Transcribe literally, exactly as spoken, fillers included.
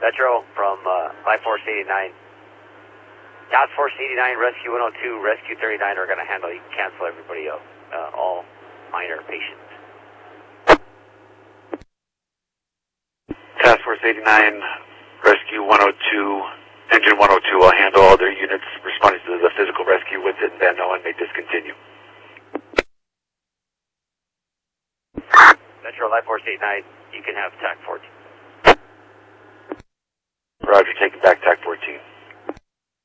Metro from uh, Life Force eighty-nine. Task Force eighty-nine, Rescue one oh two, Rescue thirty-nine are going to handle. You can cancel everybody out, uh, all minor patients. Task Force eighty-nine, Rescue one oh two, Engine one oh two will handle all their units responding to the physical rescue with it, and then no one may discontinue. Metro Life Force eighty-nine, you can have T A C fourteen. Roger, taking back T A C fourteen.